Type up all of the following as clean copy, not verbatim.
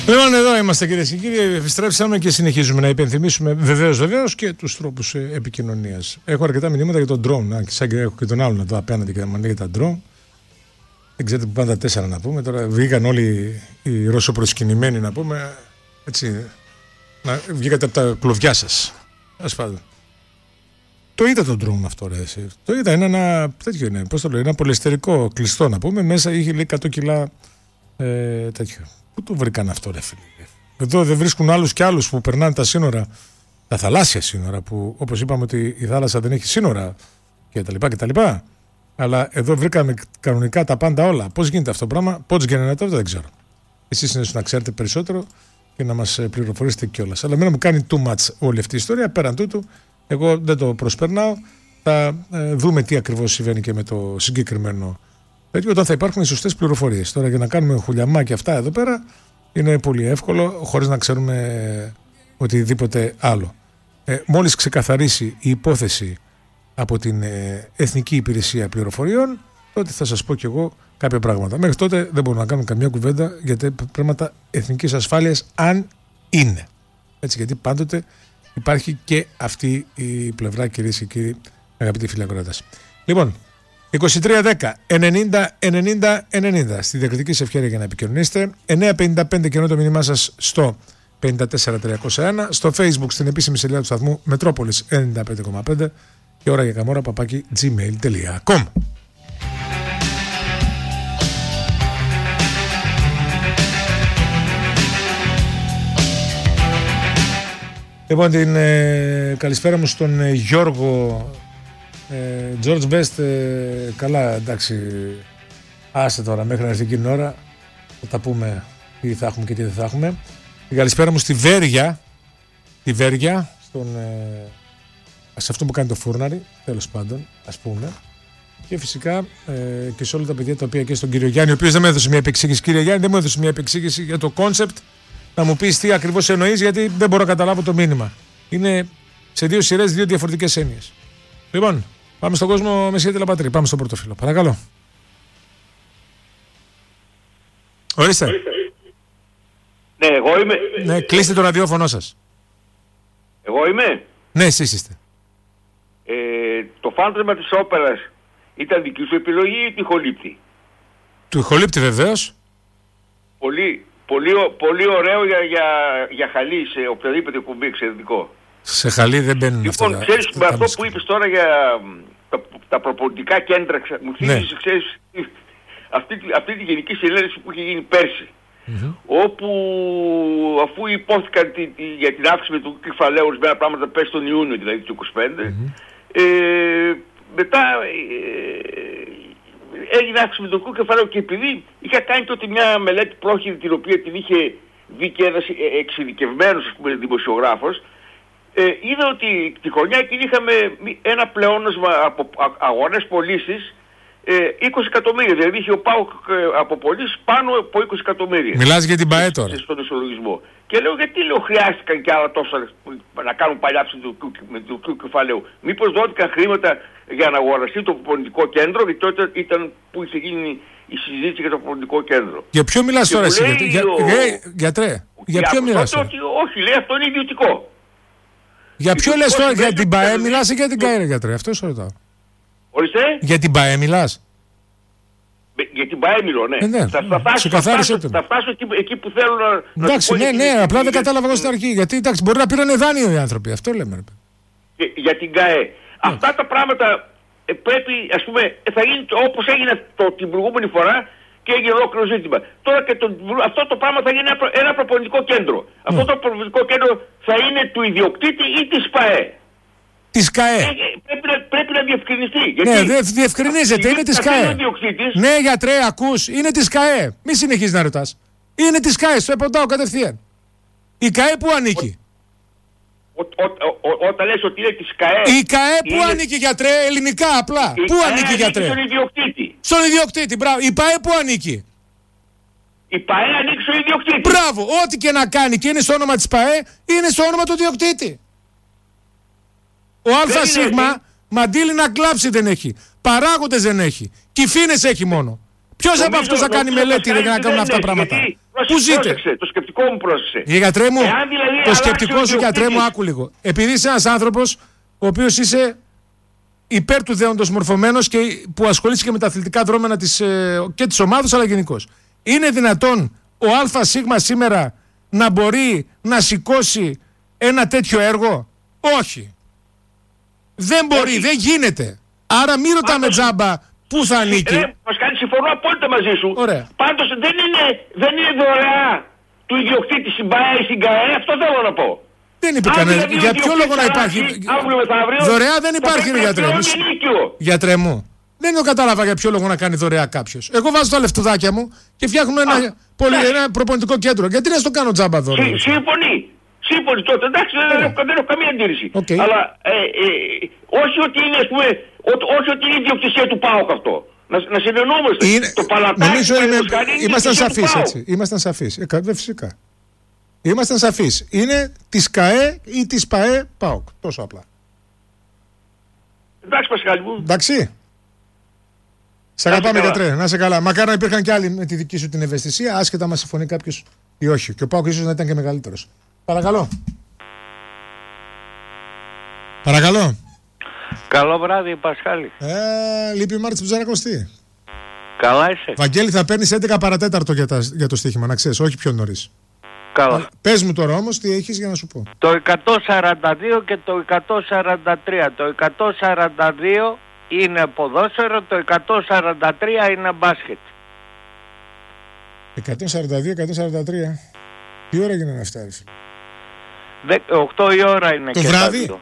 Λοιπόν, εδώ είμαστε κυρίες και κύριοι. Επιστρέψαμε και συνεχίζουμε να υπενθυμίσουμε βεβαίως και τους τρόπους επικοινωνίας. Έχω αρκετά μηνύματα για τον drone. Σαν και έχω και τον άλλον εδώ απέναντι και μου λέει τα drone. Δεν ξέρετε που πάντα 4 να πούμε. Τώρα βγήκαν όλοι οι Ρωσοπροσκυνημένοι να πούμε. Έτσι. Βγήκατε από τα κλωβιά σας. Ας πάντων. Το είδα τον drone αυτό, ρε. Το είδα. Είναι ένα τέτοιο είναι. Πώς το λέω, ένα πολυεστερικό κλειστό να πούμε. Μέσα είχε λέει 100 κιλά τέτοιο. Πού το βρήκαν αυτό, ρε φίλε. Εδώ δεν βρίσκουν άλλους και άλλους που περνάνε τα σύνορα, τα θαλάσσια σύνορα, που όπως είπαμε ότι η θάλασσα δεν έχει σύνορα κτλ. Αλλά εδώ βρήκαμε κανονικά τα πάντα όλα. Πώς γίνεται αυτό το πράγμα, πώς γίνεται αυτό, δεν ξέρω. Εσείς είναι να ξέρετε περισσότερο και να μας πληροφορήσετε κιόλας. Αλλά εμένα μου κάνει too much όλη αυτή η ιστορία. Πέραν τούτου, εγώ δεν το προσπερνάω. Θα δούμε τι ακριβώς συμβαίνει και με το συγκεκριμένο. Όταν θα υπάρχουν οι σωστές πληροφορίες. Τώρα για να κάνουμε χουλιαμάκια αυτά εδώ πέρα είναι πολύ εύκολο χωρίς να ξέρουμε οτιδήποτε άλλο. Μόλις ξεκαθαρίσει η υπόθεση από την Εθνική Υπηρεσία Πληροφοριών, τότε θα σας πω κι εγώ κάποια πράγματα. Μέχρι τότε δεν μπορώ να κάνω καμιά κουβέντα για πράγματα εθνικής ασφάλειας, αν είναι. Έτσι, γιατί πάντοτε υπάρχει και αυτή η πλευρά, κυρίες και κύριοι, αγαπητοί φίλοι ακροατές. Λοιπόν, 2310 90 90 90 στη διακριτική σε ευχέρεια για να επικοινωνήσετε. 955 και ενώ το μήνυμά σας στο 54301, στο Facebook στην επίσημη σελίδα του σταθμού Μετρόπολης 95,5 και ώρα για καμόρα @gmail.com. Λοιπόν, την καλησπέρα μου στον Γιώργο. George Best, καλά, εντάξει, άσε τώρα μέχρι να έρθει εκείνη την ώρα, θα τα πούμε τι θα έχουμε και τι δεν θα έχουμε. Την καλησπέρα μου στη Βέρεια, σε αυτό που κάνει το φούρναρι, τέλος πάντων, ας πούμε. Και φυσικά και σε όλα τα παιδιά τα οποία και στον κύριο Γιάννη, ο οποίος δεν μου έδωσε μια επεξήγηση. Κύριε Γιάννη, δεν μου έδωσε μια επεξήγηση για το κόνσεπτ, να μου πεις τι ακριβώς εννοείς, γιατί δεν μπορώ να καταλάβω το μήνυμα. Είναι σε 2 σειρές, 2 διαφορετικές έννοιες. Λοιπόν, πάμε στον κόσμο Μεσσία Τελαπατρή. Πάμε στο πρώτο φίλο. Παρακαλώ. Ορίστε. Ναι, εγώ είμαι. Ναι, κλείστε το ραδιόφωνο σας. Εγώ είμαι. Ναι, εσείς είστε. Το φάντασμα της όπερας ήταν δική σου επιλογή ή του ηχολήπτη? Του ηχολήπτη βεβαίως. Πολύ ωραίο για χαλί σε οποιαδήποτε κουμπί, εξαιρετικό. Σε χαλί δεν μπαίνουν αυτά. Λοιπόν, ξέρεις με αυτό που είπες τώρα για τα προπονητικά κέντρα, μου θυμίζεις, ξέρεις, αυτή τη γενική συνέλευση που είχε γίνει πέρσι. Όπου αφού υπόθηκαν για την αύξηση του κεφαλαίου ορισμένα πράγματα πέρσι τον Ιούνιο, δηλαδή του 25, μετά έγινε αύξηση με το κεφαλαίο, και επειδή είχα κάνει τότε μια μελέτη πρόχειρη την οποία την είχε δει και ένας εξειδικευμένος, ας πούμε, δημοσιογράφος, είδα ότι τη χρονιά εκείνη είχαμε ένα πλεόνασμα από αγορές πωλήσεις 20 εκατομμύρια. Δηλαδή είχε ο ΠΑΟΚ από πωλήσεις πάνω από 20 εκατομμύρια. Μιλάς για την ΠΑΕ τώρα. Στον ισολογισμό. Και λέω, γιατί χρειάστηκαν κι άλλα τόσα να κάνουν παλιάψη του κεφαλαίου? Μήπως δόθηκαν χρήματα για να αγοραστεί το προπονητικό κέντρο, γιατί τότε ήταν που είχε γίνει η συζήτηση για το προπονητικό κέντρο. Για ποιο μιλάς τώρα εσύ, γιατρέ? Για ποιο μιλάς τώρα? Όχι, λέει, αυτό είναι ιδιωτικό. Για ποιο λες τώρα, για την ΠΑΕ μιλάς ή για την ΚΑΕ, γιατρέ? Αυτό σου ρωτάω. Ορίστε. Για την ΠΑΕ μιλάς? Για την ΠΑΕ μιλώ, ναι. Ναι. Θα φτάσω εκεί που θέλω να... Εντάξει, ναι, απλά δεν κατάλαβα εγώ στην αρχή. Γιατί εντάξει, μπορεί να πήρανε δάνειο οι άνθρωποι, αυτό λέμε. Για την ΚΑΕ. Αυτά τα πράγματα πρέπει, ας πούμε, θα γίνει όπως έγινε την προηγούμενη φορά και έγινε ολόκληρο ζήτημα. Τώρα και αυτό το πράγμα θα γίνει ένα προπονητικό κέντρο. Αυτό το προπονητικό κέντρο θα είναι του ιδιοκτήτη ή της ΠΑΕ? Της ΚΑΕ. Πρέπει να διευκρινιστεί. Ναι, διευκρινίζεται, είναι της ΚΑΕ. Ναι, γιατρέ, ακούς, είναι της ΚΑΕ. Μη συνεχίζεις να ρωτάς. Είναι της ΚΑΕ, στο εποντάω κατευθείαν. Η ΚΑΕ πού ανήκει? Όταν λες ότι είναι της ΚΑΕ... Η ΚΑΕ πού ανήκει, γιατρέ, ελληνικά απλά? Πού ανήκει, γιατρέ? Στον ιδιοκτήτη. Στον ιδιοκτήτη, μπράβο. Η ΠΑΕ πού ανήκει? Η ΠΑΕ ανήκει στον ιδιοκτήτη. Μπράβο, ό,τι και να κάνει και είναι στο όνομα της ΠΑΕ, είναι στο όνομα του ιδιοκτήτη. Ο ΑΣ μαντίλι να κλάψει δεν έχει. Παράγοντες δεν έχει. Κυφίνες έχει μόνο. Ποιος από αυτούς θα κάνει μελέτη για να κάνουν αυτά τα πράγματα? Πού ζείτε? Πρόσεξε, το σκεπτικό μου πρόσεξε. Γιατρέ μου, Δηλαδή το σκεπτικό σου, γιατρέ μου, άκου λίγο. Επειδή είσαι ένας άνθρωπος ο οποίος είσαι υπέρ του δέοντος μορφωμένος και που ασχολείσαι και με τα αθλητικά δρόμενα και της ομάδας, αλλά γενικώς. Είναι δυνατόν ο ΑΣ σήμερα να μπορεί να σηκώσει ένα τέτοιο έργο? Όχι. Δεν μπορεί, δεν γίνεται. Άρα μην ρωτάμε τζάμπα πού θα ανήκει. Πασχάλη, συμφωνώ απόλυτα μαζί σου. Ωραία. Πάντως δεν είναι δωρεά του ιδιοκτήτη στην ΠΑΕ ή στην ΚΑΕ, αυτό θέλω να πω. Δεν είπε κανένα. Για ποιο λόγο να υπάρχει? Δωρεά δεν υπάρχει, γιατρέ μου. Γιατρέ μου, δεν το κατάλαβα για ποιο λόγο να κάνει δωρεά κάποιος. Εγώ βάζω τα λεφτουδάκια μου και φτιάχνω ένα προπονητικό κέντρο. Γιατί να στο κάνω τζάμπα δωρεά? Σύμφωνοι τότε, εντάξει, δεν έχω καμία αντίρρηση. Αλλά όχι ότι είναι, ας πούμε, όχι ότι είναι ιδιοκτησία του ΠΑΟΚ αυτό. Να συνεννόμαστε. Το παλατάκι, νομίζω ήμασταν σαφείς, έτσι. Ήμασταν σαφείς. Φυσικά. Ήμασταν σαφείς. Είναι της ΚΑΕ ή της ΠΑΕ ΠΑΟΚ. Τόσο απλά. Εντάξει, Πασχάλη μου. Εντάξει. Σ' αγαπάμε, γιατρέ. Να είσαι καλά. Μακάρι να υπήρχαν κι άλλοι με τη δική σου την ευαισθησία, άσχετα μας συμφωνεί κάποιος ή όχι. Και ο ΠΑΟΚ ίσως να ήταν και μεγαλύτερος. Παρακαλώ. Παρακαλώ. Καλό βράδυ, Πασχάλη. Λείπει η Μάρτης Ψαρακοστή. Καλά είσαι? Βαγγέλη, θα παίρνεις 11 παρατέταρτο για το στοίχημα, να ξέρεις, όχι πιο νωρίς. Καλά. Πες μου τώρα όμως τι έχεις για να σου πω. Το 142 και το 143. Το 142 είναι ποδόσφαιρο, το 143 είναι μπάσκετ. 142-143. Τι ώρα γίνανε αυτά, ρε? 8 η ώρα είναι. Το βράδυ?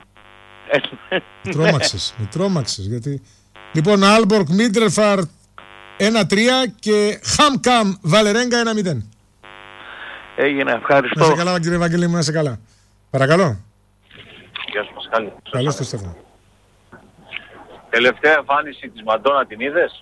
Με τρόμαξες, γιατί... Λοιπόν, Άλμπορκ Μίντρεφαρτ 1-3 και Χαμκαμ Βαλερέγκα 1-0. Έγινε, ευχαριστώ. Να σε καλά, κύριε Βαγγέλη μου, να σε καλά. Παρακαλώ. Γεια σου, Πασχάλη. Καλώς το Στέφανο. Τελευταία εμφάνιση της Μαντόνα την είδες?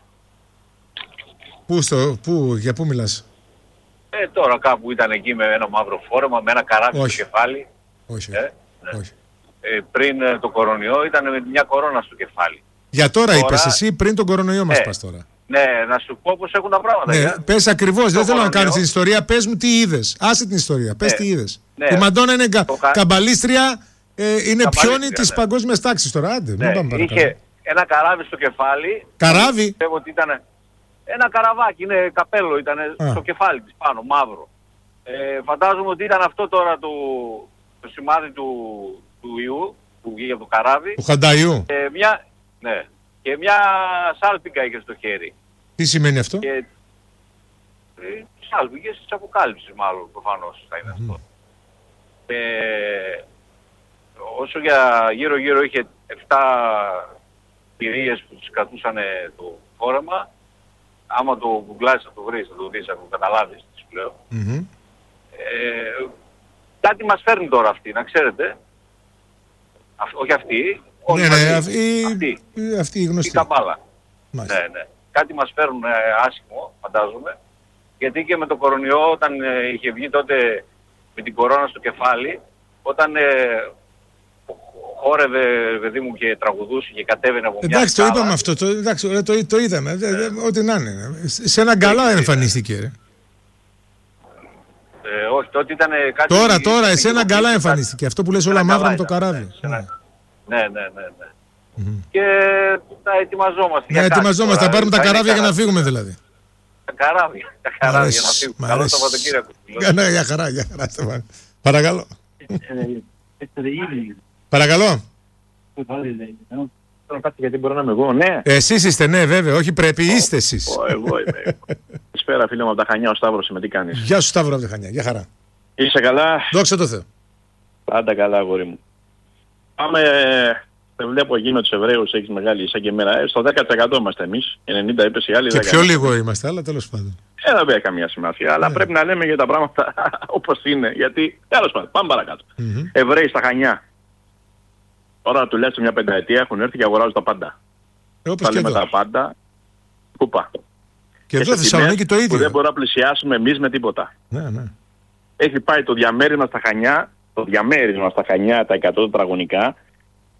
Για πού μιλάς? Τώρα κάπου ήταν εκεί με ένα μαύρο φόρεμα, με ένα καράβι στο κεφάλι. Όχι. Όχι. Πριν το κορονοϊό ήταν με μια κορώνα στο κεφάλι. Για τώρα είπες εσύ, πριν τον κορονοϊό μας πας τώρα. Ναι, να σου πω πώς έχουν τα πράγματα. Ναι, πες ακριβώς, δεν θέλω να κάνεις την ιστορία, πες μου τι είδες. Άσε την ιστορία, πες τι είδες. Η Μαντόνα είναι καμπαλίστρια, είναι πιόνι της παγκόσμιας τάξης τώρα. Άντε, μην πάμε παρακάτω. Είχε ένα καράβι στο κεφάλι. Καράβι? Πιστεύω ότι ήταν ένα καραβάκι, είναι καπέλο, ήταν στο κεφάλι της πάνω, μαύρο. Φαντάζομαι ότι ήταν αυτό τώρα το σημάδι του ιού που βγήκε από το καράβι. Του Χανταϊού. Και μια σάλπιγγα είχε στο χέρι. Τι σημαίνει αυτό? Σάλπιγγες της αποκάλυψης μάλλον, προφανώς θα είναι αυτό. Όσο για γύρω-γύρω είχε 7 κυρίες που τους κρατούσαν το φόρεμα. Άμα το γκουγκλάσεις θα το βρεις, θα το δεις, θα το καταλάβεις τις πλέον. Κάτι μας φέρνει τώρα αυτή, να ξέρετε. Όχι αυτή. Αυτή η γνωστή. Η καμπάλα. Ναι. Κάτι μας φέρουν άσχημο, φαντάζομαι. Γιατί και με το κορονοϊό, όταν είχε βγει τότε με την κορώνα στο κεφάλι, όταν χόρευε, παιδί μου, και τραγουδούσε και κατέβαινε από μια εντάξει, σκάλα. το είπαμε αυτό, το είδαμε. Ό,τι να είναι. Σε ένα γκαλά εμφανίστηκε, ρε. Όχι, τότε ήταν κάτι... Τώρα, εσένα γκαλά εμφανίστηκε. Αυτό που λες όλα μαύρα με το καράβι. Ναι. Και θα ετοιμαζόμαστε. Ναι, ετοιμαζόμαστε. Θα πάρουμε τα καράβια για να φύγουμε δηλαδή. Τα καράβια για να φύγουμε. Καλό Σαββατοκύριακο. Ναι, για χαρά. Παρακαλώ. Παρακαλώ. Γιατί μπορώ να είμαι εγώ, ναι. Εσείς είστε, ναι, βέβαια, όχι πρέπει, είστε εσείς. Εγώ είμαι. Καλησπέρα, φίλε μου, από τα Χανιά, ο Σταύρος είμαι, τι κάνεις? Γεια σου, Σταύρο, από τα Χανιά, για χαρά. Είσαι καλά? Δόξα τω Θεώ. Πάντα καλά, αγόρι μου. Πάμε, δεν βλέπω εκείνο τους Εβραίους, έχεις μεγάλη σαν και εμένα. Στο 10% είμαστε εμείς, 90 είπες οι άλλοι. Και πιο λίγο είμαστε, αλλά τέλος πάντων. Δεν έχει καμία σημασία, αλλά πρέπει να λέμε για τα πράγματα όπως είναι. Γιατί, τέλος πάντων, πάμε παρακάτω. Εβραίοι στα Χανιά. Τώρα τουλάχιστον μια πενταετία έχουν έρθει και αγοράζουν τα πάντα. Όπως και εδώ. Τα πάντα, κούπα. Και εδώ Θεσσαλονίκη το ίδιο. Που δεν μπορούμε να πλησιάσουμε εμείς με τίποτα. Ναι. Έχει πάει το διαμέρισμα στα Χανιά, τα 100 τετραγωνικά,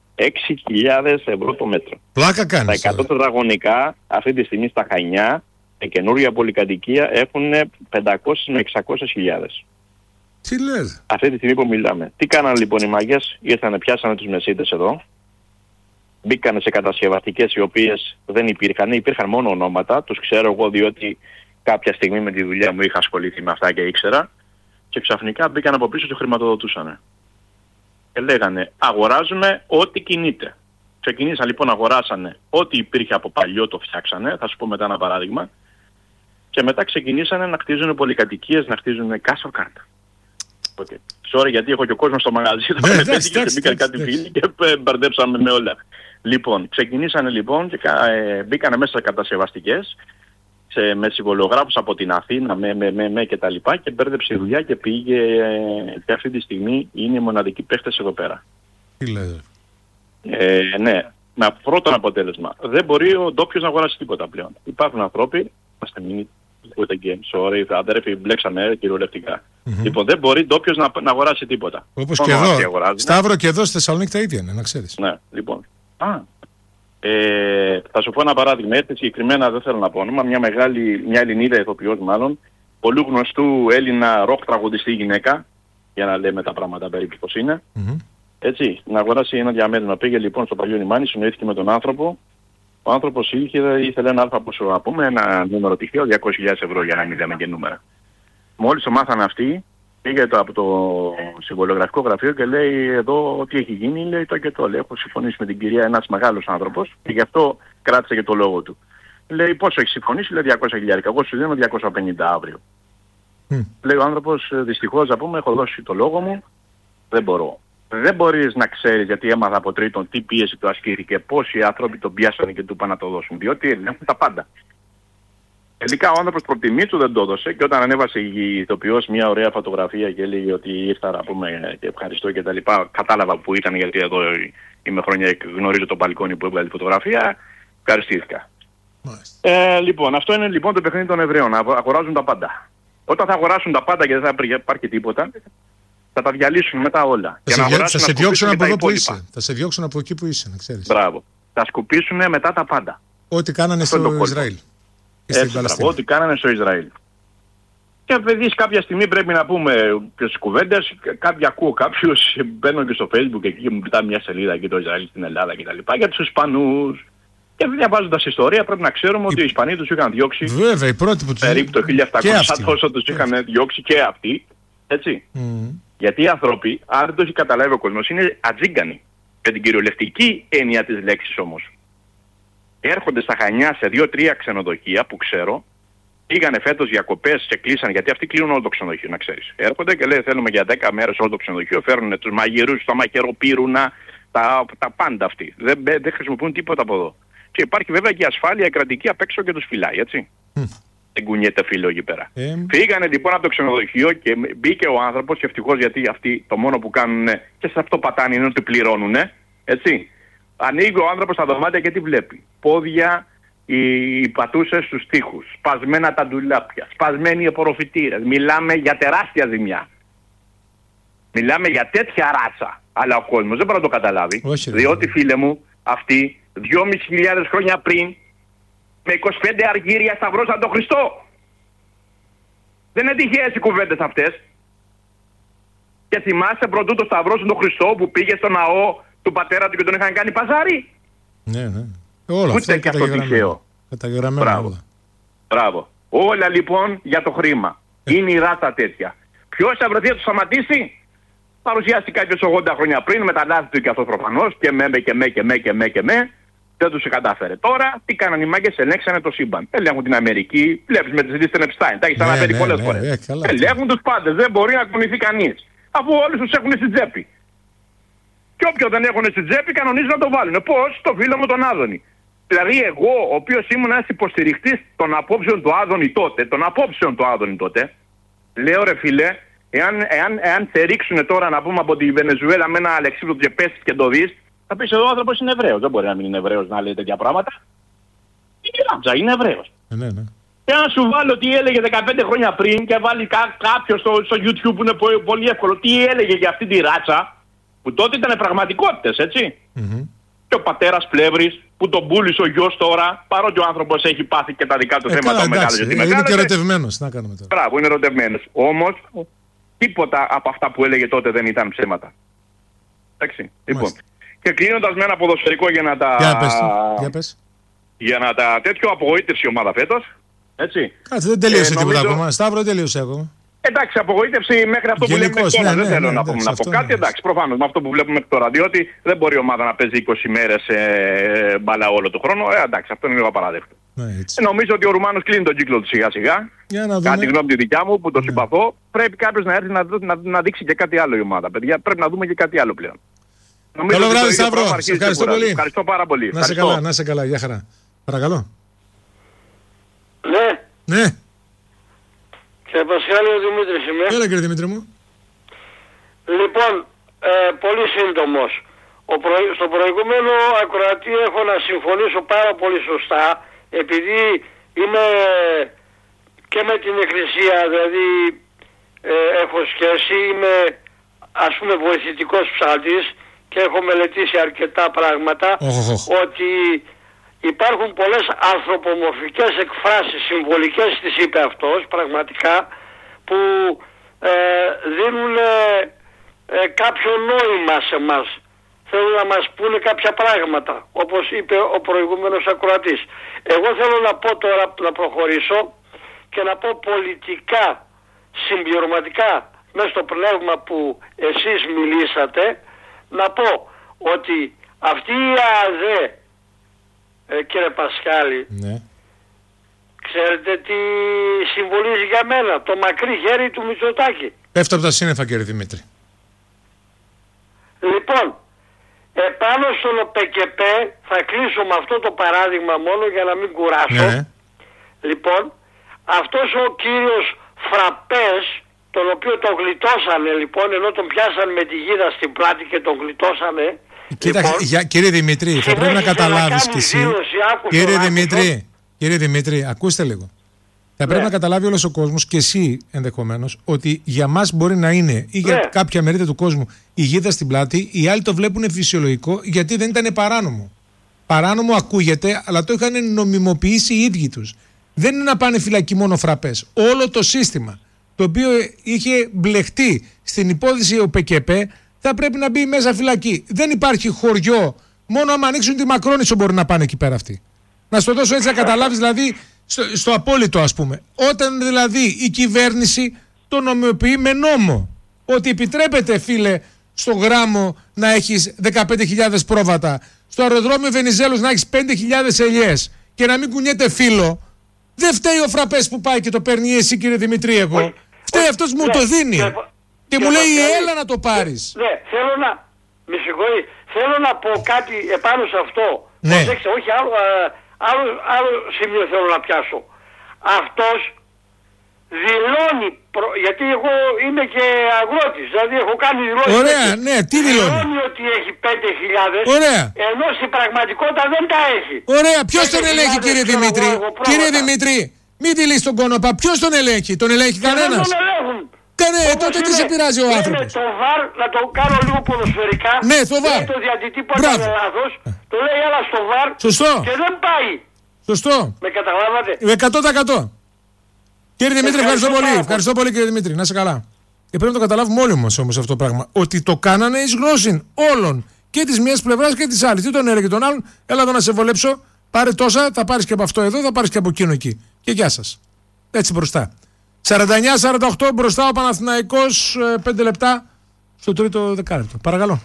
6.000 ευρώ το μέτρο. Πλάκα κάνεις. Τα 100 τετραγωνικά αυτή τη στιγμή στα Χανιά καινούργια πολυκατοικία έχουν 500 με 600.000. Τι λες? Αυτή τη στιγμή που μιλάμε. Τι κάνανε λοιπόν οι μάγκες? Ήρθανε, πιάσανε τους μεσίτες εδώ. Μπήκανε σε κατασκευαστικές οι οποίες δεν υπήρχαν. Υπήρχαν μόνο ονόματα. Τους ξέρω εγώ διότι κάποια στιγμή με τη δουλειά μου είχα ασχοληθεί με αυτά και ήξερα. Και ξαφνικά μπήκαν από πίσω και χρηματοδοτούσαν. Και λέγανε αγοράζουμε ό,τι κινείται. Ξεκινήσαν λοιπόν, αγοράσανε ό,τι υπήρχε από παλιό, το φτιάξανε. Θα σου πω μετά ένα παράδειγμα. Και μετά ξεκινήσανε να χτίζουν πολυκατοικίες, να χτίζουν Castle Card. Okay. Sorry, γιατί έχω και ο κόσμος στο μαγαζί. Θα με πέτυχε και μπήκαν κάτι φίλοι και μπερδέψαμε με όλα. Λοιπόν, ξεκινήσανε λοιπόν και μπήκανε μέσα σε κατασκευαστικές, με συμβολογράφους από την Αθήνα, με και τα λοιπά, και μπέρδεψε η δουλειά και πήγε και αυτή τη στιγμή είναι οι μοναδικοί παίχτες εδώ πέρα. Τι λέτε? Ναι, με πρώτο αποτέλεσμα. Δεν μπορεί ο ντόπιος να αγοράσει τίποτα πλέον. Υπάρχουν ανθρώποι, είμαστε μείνει with the game, sorry, αδέρφοι, μπλέξαμε κυριολεκτικά. Λοιπόν, δεν μπορεί ντόπιος να αγοράσει τίποτα. Όπως και εδώ, Σταύρο, και εδώ στη Θεσσαλονίκη τα ίδια είναι, να ξέρεις. Ναι, λοιπόν. Θα σου πω ένα παράδειγμα, έτσι συγκεκριμένα δεν θέλω να πω όνομα, μια Ελληνίδα ηθοποιός μάλλον, πολύ γνωστού Έλληνα ροκ τραγουδιστή γυναίκα, για να λέμε τα πράγματα περίπου πως είναι, έτσι, να αγοράσει ένα διαμέρισμα. Πήγε λοιπόν στο παλιό λιμάνι, συνοήθηκε με τον άνθρωπο, ο άνθρωπος ήθελε ένα αλφα ποσό, να πούμε, ένα νούμερο τυχαίο, 200.000 ευρώ για να μην λέμε και νούμερα. Μόλις το μάθανε αυτοί, πήγε από το συμβολογραφικό γραφείο και λέει εδώ τι έχει γίνει, λέει το και το. Λέει, έχω συμφωνήσει με την κυρία, ένας μεγάλος άνθρωπος, και γι' αυτό κράτησε και το λόγο του. Λέει πόσο έχει συμφωνήσει, λέει 200.000, εγώ σου δίνω 250 αύριο. Λέει ο άνθρωπος, δυστυχώς να πούμε, έχω δώσει το λόγο μου, δεν μπορώ. Δεν μπορείς να ξέρεις, γιατί έμαθα από τρίτον τι πίεση του ασκήθηκε, πόσοι άνθρωποι τον πιάσανε και του πάνε να το δώσουν, διότι έχουν τα πάντα. Τελικά ο άνθρωπος προτιμή του δεν το έδωσε και όταν ανέβασε η ηθοποιός μια ωραία φωτογραφία και έλεγε ότι ήρθα να πούμε και ευχαριστώ και τα λοιπά, κατάλαβα που ήταν, γιατί εδώ είμαι χρόνια και γνωρίζω το μπαλκόνι που έβγαλε τη φωτογραφία, ευχαριστήθηκα. Λοιπόν, αυτό είναι λοιπόν το παιχνίδι των Εβραίων, να αγοράζουν τα πάντα. Όταν θα αγοράσουν τα πάντα και δεν θα υπάρχει τίποτα, θα τα διαλύσουν μετά όλα. Θα σε διώξουν από εδώ που είσαι. Θα σε διώξουν από εκεί που είσαι, να ξέρεις. Μπράβο. Θα σκουπίσουν μετά τα πάντα. Ό,τι κάνανε στο Ισραήλ. Έτσι, ό,τι κάνανε στο Ισραήλ. Και δεις κάποια στιγμή πρέπει να πούμε και στις κουβέντες, ακούω κάποιους, μπαίνω και στο Facebook εκεί και μου πετά μια σελίδα εκεί το Ισραήλ στην Ελλάδα κτλ. Για τους Ισπανούς. Και διαβάζοντας ιστορία πρέπει να ξέρουμε ότι οι Ισπανοί τους είχαν διώξει. Βέβαια, οι πρώτοι που τους περίπου το 1700 τόσο τους είχαν διώξει και αυτοί. Έτσι. Γιατί οι άνθρωποι, αν δεν το έχει καταλάβει ο κόσμος, είναι ατζίγκανοι. Με την κυριολεκτική έννοια της λέξης όμως. Έρχονται στα Χανιά σε 2-3 ξενοδοχεία που ξέρω, πήγανε φέτος διακοπές και κλείσαν, γιατί αυτοί κλείνουν όλο το ξενοδοχείο, να ξέρεις. Έρχονται και λέει θέλουμε για 10 μέρες όλο το ξενοδοχείο, φέρνουν τους μαγειρούς, τα μαχαιροπύρουνα, τα πάντα αυτοί. Δεν χρησιμοποιούν τίποτα από εδώ. Και υπάρχει βέβαια και η ασφάλεια κρατική απ' έξω και τους φυλάει, έτσι. Δεν κουνιέται φίλο εκεί πέρα. Φύγανε λοιπόν από το ξενοδοχείο και μπήκε ο άνθρωπος, και ευτυχώς, γιατί αυτοί το μόνο που κάνουν και σε αυτό πατάνε είναι ότι πληρώνουν, έτσι. Ανοίγει ο άνθρωπος τα δωμάτια και τι βλέπει? Πόδια, οι πατούσες στους τοίχους, σπασμένα τα ντουλάπια, σπασμένοι οι απορροφητήρες. Μιλάμε για τεράστια ζημιά. Μιλάμε για τέτοια ράτσα. Αλλά ο κόσμος δεν μπορεί να το καταλάβει. Όχι, διότι φίλε μου, αυτοί 2.500 χρόνια πριν με 25 αργύρια σταυρώσαν τον Χριστό. Δεν είναι τυχαίες οι κουβέντες αυτές. Και θυμάσαι πρωτού το σταυρώσουν τον Χριστό που πήγε στο ναό του πατέρα του και τον είχαν κάνει παζάρι? Ναι. Όλα αυτά και αυτό τυχαίο. Καταγεγραμμένα όλα. Μπράβο. Όλα λοιπόν για το χρήμα. Είναι η ράτσα τέτοια. Ποιος θα βρεθεί να το σταματήσει? Παρουσιάστηκε κάποιος 80 χρόνια πριν, με τα λάθη του και αυτός προφανώς, και με. Δεν τους κατάφερε. Τώρα τι κάνανε οι μάγκες? Ελέγξανε το σύμπαν. Ελέγχουν την Αμερική. Βλέπεις με τις λίστες Epstein. Τα έχεις αναφέρει πολλές φορές. Ελέγχουν τους πάντες. Δεν μπορεί να κουνηθεί κανείς. Αφού όλοι τους έχουν στην τσέπη. Και όποιον δεν έχουν στην τσέπη κανονίζουν να το βάλουν. Πώς? Το φίλο μου τον Άδωνη. Δηλαδή εγώ, ο οποίος ήμουν ένας υποστηρικτής των απόψεων του Άδωνη τότε, λέω ρε φίλε, εάν σε ρίξουν τώρα να πούμε από τη Βενεζουέλα με ένα αλεξίπτωτο και πέσεις και το δεις, θα πεις εδώ ο άνθρωπος είναι Εβραίος. Δεν μπορεί να μην είναι Εβραίος να λέει τέτοια πράγματα. Είναι Εβραίος. Ναι. Και αν σου βάλω τι έλεγε 15 χρόνια πριν και βάλει κάποιος στο YouTube που είναι πολύ εύκολο, τι έλεγε για αυτή τη ράτσα, που τότε ήταν πραγματικότητες, έτσι. Και ο πατέρας Πλεύρης που τον πούλησε ο γιος τώρα, παρότι ο άνθρωπος έχει πάθει και τα δικά του θέματα ο μεγάλος. Είναι και ερωτευμένος, να κάνουμε τώρα. Μπράβο, είναι ερωτευμένος. Όμως, τίποτα από αυτά που έλεγε τότε δεν ήταν ψέματα. Εντάξει. Λοιπόν. Και κλείνοντας με ένα ποδοσφαιρικό για να τα... Για πες. Για να τα τέτοιο απογοήτευσε η ομάδα φέτος. Έτσι. Κάτσε, δεν τελείωσε τίποτα ακόμα. Σταύρο, δεν τελείωσε ακόμα. Εντάξει, απογοήτευση μέχρι αυτό που λέμε τώρα. Δεν θέλω να πω κάτι. Εντάξει, προφανώς με αυτό που βλέπουμε μέχρι τώρα. Διότι δεν μπορεί η ομάδα να παίζει 20 μέρες μπάλα όλο το χρόνο. Εντάξει, αυτό είναι λίγο απαράδεκτο. Νομίζω ότι ο Ρουμάνος κλείνει τον κύκλο του σιγά-σιγά. Κάτι γνώμη τη δικιά μου που το συμπαθώ. Πρέπει κάποιος να έρθει να δείξει και κάτι άλλο η ομάδα. Παιδιά, πρέπει να δούμε και κάτι άλλο πλέον. Καλό βράδυ, Σταύρο. Ευχαριστώ πολύ. Ευχαριστώ πάρα πολύ. Να σε καλά, γεια χαρά. Παρακαλώ. Ναι. Κύριε Πασχάλη, ο Δημήτρης είμαι. Έλα κύριε Δημήτρη μου. Λοιπόν, πολύ σύντομος. Στο προηγούμενο ακροατή έχω να συμφωνήσω πάρα πολύ σωστά, επειδή είμαι και με την Εκκλησία, δηλαδή έχω σχέση, είμαι ας πούμε βοηθητικός ψάλτης και έχω μελετήσει αρκετά πράγματα, ότι υπάρχουν πολλές ανθρωπομορφικές εκφράσεις, συμβολικές τις είπε αυτός, πραγματικά, που δίνουν κάποιο νόημα σε μας. Θέλουν να μας πούνε κάποια πράγματα, όπως είπε ο προηγούμενος ακροατής. Εγώ θέλω να πω τώρα, να προχωρήσω και να πω πολιτικά, συμπληρωματικά, μέσα στο πνεύμα που εσείς μιλήσατε, να πω ότι αυτή η ΑΔΕ, κύριε Πασχάλη, ναι, ξέρετε τι συμβολίζει για μένα? Το μακρύ χέρι του Μητσοτάκη. Πέφτω από τα σύννεφα κύριε Δημήτρη. Λοιπόν, επάνω στον ΟΠΚΠ θα κλείσω με αυτό το παράδειγμα μόνο για να μην κουράσω. Ναι. Λοιπόν, αυτός ο κύριος Φραπές, τον οποίο τον γλιτώσανε λοιπόν, ενώ τον πιάσαν με τη γίδα στην πλάτη και τον γλιτώσανε. Κοίταξε, λοιπόν, κύριε Δημήτρη, θα πρέπει να καταλάβεις κι εσύ. Κύριε Δημήτρη, ακούστε λίγο. Θα πρέπει να καταλάβει όλος ο κόσμος και εσύ ενδεχομένως ότι για μας μπορεί να είναι ή για κάποια μερίδα του κόσμου η γίδα στην πλάτη, οι άλλοι το βλέπουν φυσιολογικό γιατί δεν ήταν παράνομο. Παράνομο ακούγεται, αλλά το είχαν νομιμοποιήσει οι ίδιοι τους. Δεν είναι να πάνε φυλακή μόνο Φραπές. Όλο το σύστημα το οποίο είχε μπλεχτεί στην υπόθεση ο ΠΚΠ θα πρέπει να μπει μέσα φυλακή. Δεν υπάρχει χωριό, μόνο άμα ανοίξουν τη Μακρόνισσο μπορεί να πάνε εκεί πέρα αυτοί. Να στο δώσω έτσι να καταλάβεις, δηλαδή στο απόλυτο ας πούμε. Όταν δηλαδή η κυβέρνηση το νομιμοποιεί με νόμο, ότι επιτρέπεται φίλε στο Γράμμο να έχεις 15.000 πρόβατα, στο αεροδρόμιο Βενιζέλος να έχεις 5.000 ελιές και να μην κουνιέται φύλλο, δεν φταίει ο Φραπές που πάει και το παίρνει εσύ κύριε Δημητρή εγώ. Φταίει αυτός που μου το δίνει και μου λέει έλα να το πάρεις. Ναι, θέλω να, με συγχωρεί, θέλω να πω κάτι επάνω σε αυτό. Ναι. Προσέξτε, όχι άλλο σημείο θέλω να πιάσω. Αυτός δηλώνει, γιατί εγώ είμαι και αγρότης, δηλαδή έχω κάνει δηλώσεις. Ωραία, ναι, τι δηλώνει? Δηλώνει ότι έχει 5.000, ωραία, ενώ στην πραγματικότητα δεν τα έχει. Ωραία, ποιος τον ελέγχει κύριε Δημήτρη? Κύριε Δημήτρη, μην δηλείς τον κόνοπα, ποιος τον ελέγχει? Τον ελέγχει κανένας? Δεν τον ελέγχουν. Τότε τι σε πειράζει ο άνθρωπος? Το ΒΑΡ, να το κάνω λίγο ποδοσφαιρικά. Ναι, το ΒΑΡ. Το διατητή που έκανε λάθος, το λέει έλα στο ΒΑΡ. Σωστό. Και δεν πάει. Σωστό. Με καταλάβατε? 100%. Κύριε Δημήτρη, ευχαριστώ πολύ. Ευχαριστώ πολύ κύριε Δημήτρη. Να είσαι καλά. Και πρέπει να το καταλάβουμε όλοι μας όμως αυτό το πράγμα. Ότι το κάνανε εις γνώση όλων. Και της μιας πλευράς και της άλλης. Τι τον έλεγε τον άλλον? Έλα εδώ να σε βολέψω. Πάρε τόσα, θα πάρεις και από αυτό εδώ, θα πάρεις και από εκείνο εκεί. Και γεια σας. Έτσι μπροστά. 49-48 μπροστά ο Παναθηναϊκός, 5 λεπτά στο τρίτο δεκάλεπτο. Παρακαλώ.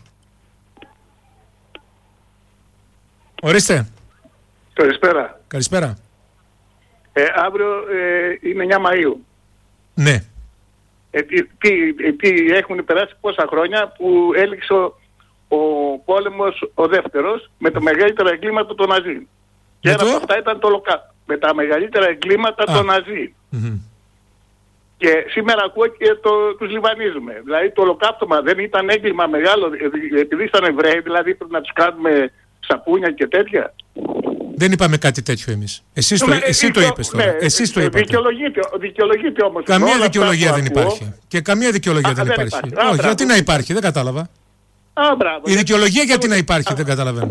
Ορίστε. Καλησπέρα. Καλησπέρα. Αύριο είναι 9 Μαΐου. Ναι. Έχουν περάσει πόσα χρόνια που έληξε ο πόλεμος ο δεύτερος με τα μεγαλύτερα εγκλήματα των Ναζί. Και ένα από αυτά ήταν το με τα μεγαλύτερα εγκλήματα των Ναζί. Και σήμερα ακούω και τους λιβανίζουμε. Δηλαδή το ολοκαύτωμα δεν ήταν έγκλημα μεγάλο επειδή ήταν Εβραίοι, δηλαδή πρέπει να τους κάνουμε σαπούνια και τέτοια. Δεν είπαμε κάτι τέτοιο εμείς. Εσύ το είπες τώρα. Εσείς το είπατε. Δικαιολογείται όμως. Καμία δικαιολογία δεν υπάρχει. Και καμία δικαιολογία δεν υπάρχει. Όχι, γιατί να υπάρχει, δεν κατάλαβα. Η δικαιολογία γιατί να υπάρχει, δεν καταλαβαίνω.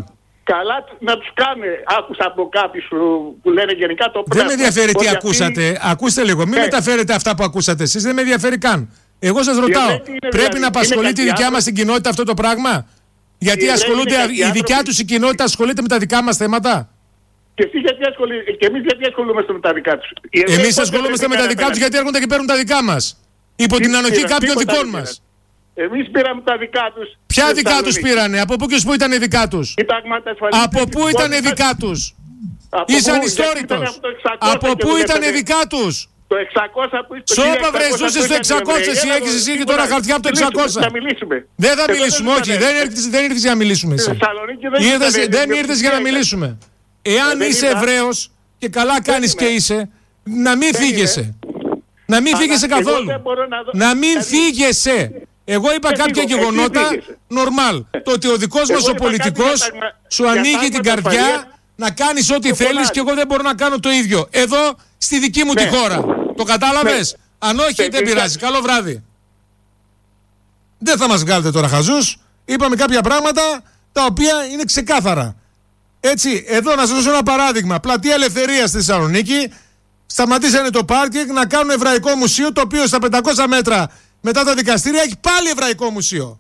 καλά να τους κάνει. Άκουσα από κάποιους που λένε γενικά το πνεύμα. Δεν με ενδιαφέρει τι ακούσατε. Ακούστε λίγο. Μην μεταφέρετε αυτά που ακούσατε εσείς. Δεν με ενδιαφέρει καν. Εγώ σας ρωτάω, πρέπει να απασχολεί τη δικιά μας την κοινότητα αυτό το πράγμα? Γιατί ασχολούνται, η δικιά τους η κοινότητα ασχολείται με τα δικά μας θέματα. Και εμείς γιατί ασχολούμαστε με τα δικά τους? Εμείς ασχολούμαστε με τα δικά τους γιατί έρχονται και παίρνουν τα δικά μας. Υπό την ανοχή κάποιων δικών μας. Εμείς πήραμε τα δικά τους. Ποια δικά τους πήρανε? Από πού και πού ήταν δικά τους? Από πού ήταν δικά τους? Είσαι ανιστόρητος. Από πού ήταν δικά τους? Το 600 που είσαι. Σώπα βρε, ζούσες στο 600, εσύ και τώρα χαρτιά από το 600. Δεν θα μιλήσουμε, όχι, δεν ήρθες για να μιλήσουμε εσύ. Δεν ήρθες για να μιλήσουμε. Εάν είσαι Εβραίος, και καλά κάνεις και είσαι, να μην φύγεσαι. Να μην φύγεσαι καθόλου. Να μην φύγεσαι. Εγώ είπα κάποια γεγονότα, νορμάλ. Το ότι ο δικός μας ο πολιτικός σου ανοίγει την καρδιά να κάνεις ό,τι θέλεις και εγώ δεν μπορώ να κάνω το ίδιο. Εδώ, στη δική μου τη χώρα. Το κατάλαβες? Αν όχι, δεν πειράζει. Καλό βράδυ. Δεν θα μας βγάλετε τώρα χαζούς. Είπαμε κάποια πράγματα τα οποία είναι ξεκάθαρα. Έτσι, εδώ να σας δώσω ένα παράδειγμα. Πλατεία Ελευθερίας στη Θεσσαλονίκη. Σταματήσανε το πάρκινγκ να κάνουν εβραϊκό μουσείο, το οποίο στα 500 μέτρα μετά τα δικαστήρια έχει πάλι εβραϊκό μουσείο.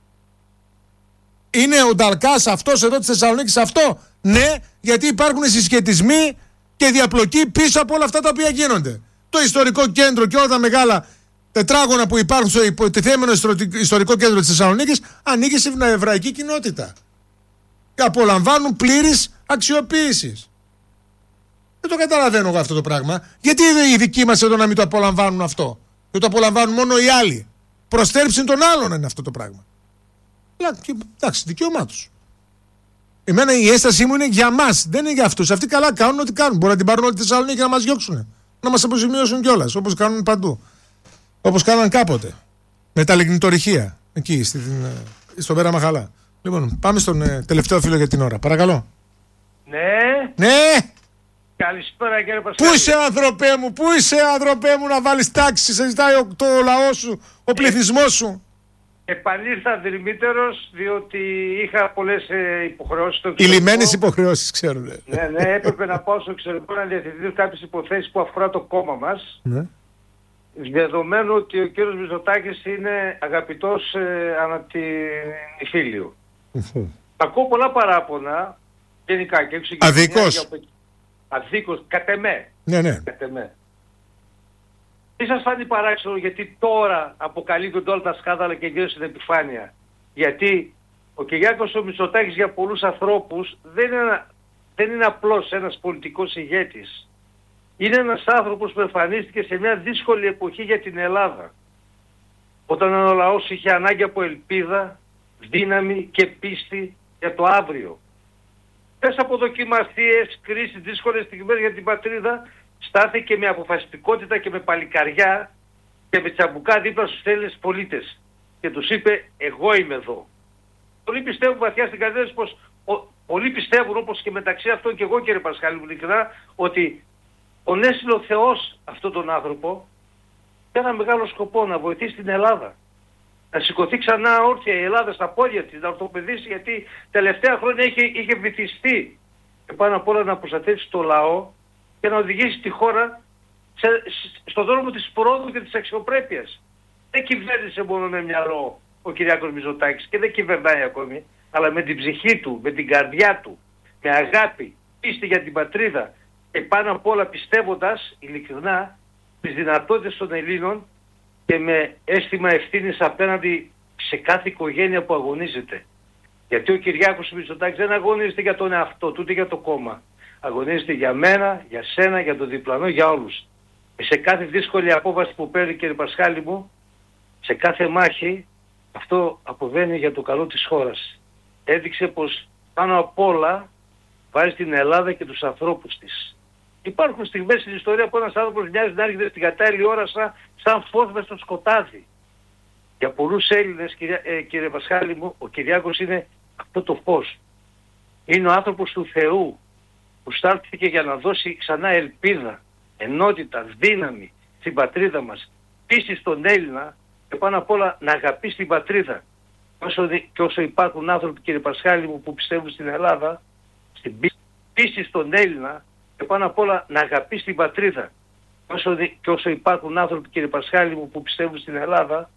Είναι ο Νταλκάς αυτός εδώ της Θεσσαλονίκης αυτό? Ναι, γιατί υπάρχουν συσχετισμοί και διαπλοκή πίσω από όλα αυτά τα οποία γίνονται. Το ιστορικό κέντρο και όλα τα μεγάλα τετράγωνα που υπάρχουν στο υποτιθέμενο ιστορικό κέντρο της Θεσσαλονίκης ανήκει στην εβραϊκή κοινότητα. Και απολαμβάνουν πλήρης αξιοποίησης. Δεν το καταλαβαίνω εγώ αυτό το πράγμα. Γιατί οι δικοί μας εδώ να μην το απολαμβάνουν αυτό? Και το απολαμβάνουν μόνο οι άλλοι. Προστέρψη των άλλων είναι αυτό το πράγμα. Εντάξει, δικαίωμά τους. Εμένα η έστασή μου είναι για μας, δεν είναι για αυτούς. Αυτοί καλά κάνουν ό,τι κάνουν. Μπορεί να την πάρουν όλη τη Θεσσαλονίκη και να μας διώξουν. Να μας αποζημιώσουν κιόλας, όπως κάνουν παντού. Όπως κάναν κάποτε. Με τα λιγνητορυχεία. Εκεί, στον Πέρα Μαχαλά. Λοιπόν, πάμε στον τελευταίο φίλο για την ώρα. Παρακαλώ. Ναι. Καλησπέρα κύριε Πασχάλη. Πού είσαι ανθρωπέ μου, να βάλεις τάξη? Σε ζητάει το λαό σου, ο πληθυσμός σου. Επανήλθα δρυμύτερος διότι είχα πολλές υποχρεώσεις στο εξωτερικό. Οι λιμένες υποχρεώσεις, ξέρουν. Ναι, έπρεπε να πάω στο εξωτερικό να διευθυνθώ κάποιες υποθέσεις που αφορά το κόμμα μας. Ναι. Δεδομένου ότι ο κύριος Μητσοτάκης είναι αγαπητός ανά την Ιφίλιο. Ακούω πολλά παράπονα γενικά και έξω. Αδίκως, κατ' εμέ. Ναι. Τι σας φάνει παράξενο γιατί τώρα αποκαλύπτονται όλα τα σκάνδαλα και γύρω στην επιφάνεια? Γιατί ο Κυριάκος ο Μητσοτάκης για πολλούς ανθρώπους δεν είναι απλώς ένας πολιτικός ηγέτης. Είναι ένας άνθρωπος που εμφανίστηκε σε μια δύσκολη εποχή για την Ελλάδα. Όταν ο λαός είχε ανάγκη από ελπίδα, δύναμη και πίστη για το αύριο. Πες από δοκιμασίες, κρίσεις, δύσκολες στιγμές για την πατρίδα, στάθηκε με αποφασιστικότητα και με παλικαριά και με τσαμπουκά δίπλα στους Έλληνες πολίτες. Και τους είπε, εγώ είμαι εδώ. Πολλοί πιστεύουν βαθιά στην καρδιά τους πως, πολλοί πιστεύουν όπως και μεταξύ αυτών και εγώ κύριε Πασχάλη μου ειλικρινά, ότι τον έστειλε ο Θεός αυτόν τον άνθρωπο για ένα μεγάλο σκοπό, να βοηθήσει την Ελλάδα. Να σηκωθεί ξανά όρθια η Ελλάδα στα πόδια της, να ορθοπαιδήσει, γιατί τελευταία χρόνια είχε βυθιστεί. Και πάνω απ' όλα να προστατεύσει το λαό και να οδηγήσει τη χώρα στον δρόμο της πρόοδου και της αξιοπρέπειας. Δεν κυβέρνησε μόνο με μυαλό ο Κυριάκος Μητσοτάκης και δεν κυβερνάει ακόμη, αλλά με την ψυχή του, με την καρδιά του, με αγάπη, πίστη για την πατρίδα και πάνω απ' όλα πιστεύοντας ειλικρινά τις δυνατότητες των Ελλήνων και με αίσθημα ευθύνης απέναντι σε κάθε οικογένεια που αγωνίζεται. Γιατί ο Κυριάκος Μητσοτάκης δεν αγωνίζεται για τον εαυτό του, ούτε για το κόμμα. Αγωνίζεται για μένα, για σένα, για τον διπλανό, για όλους. Και σε κάθε δύσκολη απόφαση που παίρνει κύριε Πασχάλη μου, σε κάθε μάχη, αυτό αποβαίνει για το καλό της χώρας. Έδειξε πως πάνω απ' όλα βάζει την Ελλάδα και τους ανθρώπους της. Υπάρχουν στιγμές στην ιστορία που ένας άνθρωπος μοιάζει να έρχεται στην κατάλληλη ώρα σαν φως μες στο σκοτάδι. Για πολλούς Έλληνες, κύριε Πασχάλη μου, ο Κυριάκος είναι αυτό το φως. Είναι ο άνθρωπος του Θεού που στάλθηκε για να δώσει ξανά ελπίδα, ενότητα, δύναμη στην πατρίδα μας, πίστη στον Έλληνα και πάνω απ' όλα να αγαπήσει την πατρίδα. Και όσο υπάρχουν άνθρωποι κύριε Πασχάλη μου που πιστεύουν στην Ελλάδα, στην πίστη στον Έλληνα και πάνω απ' όλα να αγαπήσει την πατρίδα. Και όσο υπάρχουν άνθρωποι, κύριε Πασχάλη μου, που πιστεύουν στην Ελλάδα,